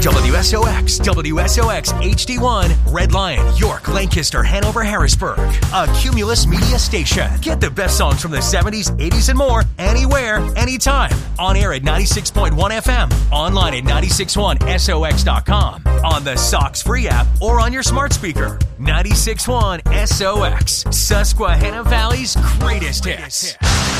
WSOX, WSOX HD1, Red Lion, York, Lancaster, Hanover, Harrisburg. A Cumulus Media station. Get the best songs from the 70s, 80s, and more anywhere, anytime. On air at 96.1 FM. Online at 961sox.com. On the Sox free app or on your smart speaker. 96.1 SOX. Susquehanna Valley's greatest hits.